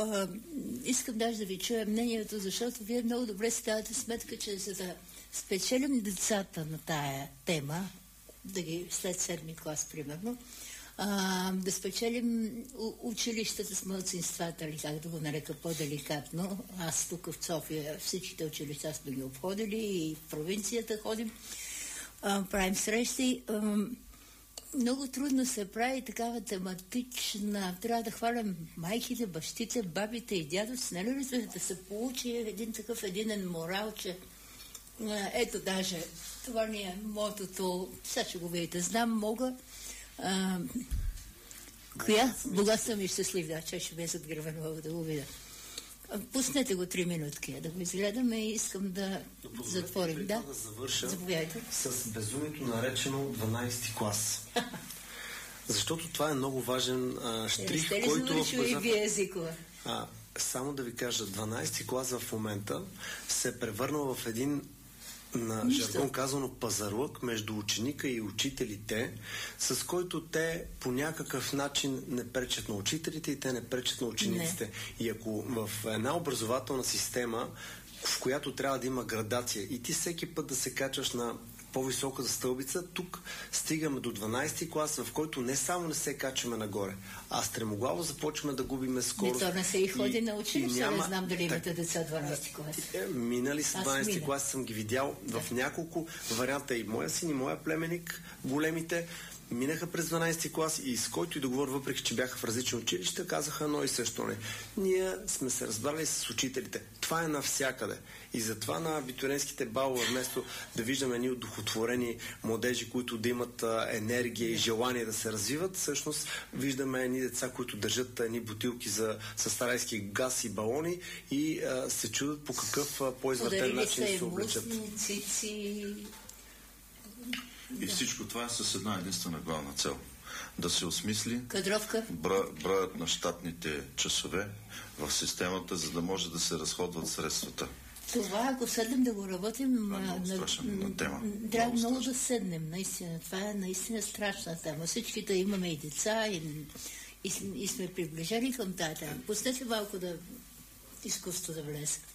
искам даже да ви чуя мнението, защото вие много добре си давате сметка, че за да спечелим децата на тая тема, да ги след 7-ми клас, примерно, да спечелим училищата с малцинствата, или как да го нарека по-деликатно. Аз тук в София всичките училища сме ги обходили и в провинцията ходим, правим срещи. Много трудно се прави такава тематична. Трябва да хвалям майките, бащите, бабите и дядовци, нали, да се получи един такъв единен морал, че ето даже това ни е мотото, сега ще го видите, знам, мога. Коя? Богат съм и щастлив, да, че ще бе зад гръба, мога да го видя. Пуснете го 3 минутки, да го изгледаме и искам да затворим. Да завърша заповядайте с безумието наречено 12-ти клас. Защото това е много важен штрих, който... и вие езикова? Само да ви кажа, 12-ти клас в момента се е превърнал в един, на жаргон казано, пазарлък между ученика и учителите, с който те по някакъв начин не пречат на учителите и те не пречат на учениците. Не. И ако в една образователна система, в която трябва да има градация и ти всеки път да се качваш на по-високата стълбица, тук стигаме до 12-ти клас, в който не само не се качваме нагоре, а стремоглаво започваме да губиме скорост. То не се и ходи на училище, не знам дали имате деца 12-ти клас. Минали с 12-ти клас, съм ги видял в няколко варианта. И моя син, и моя племенник, големите, минаха през 12-ти клас и с който и да говоря, въпреки че бяха в различни училища, казаха едно и също не. Ние сме се разбрали с учителите. Това е навсякъде. И затова на абитуриентските балове, вместо да виждаме едни удохотворени младежи, които да имат енергия и желание да се развиват, всъщност виждаме едни деца, които държат едни бутилки с старайски газ и балони и се чудят по какъв по-извъртен начин се облечат. И всичко това е с една единствена главна цел. Да се осмисли броят на щатните часове в системата, за да може да се разходват средствата. Това, ако седнем да го работим, трябва много да седнем, наистина. Това е наистина страшна тема. Всичките имаме и деца и сме приближени към тази тема. Пуснете малко да изкуство да влезе.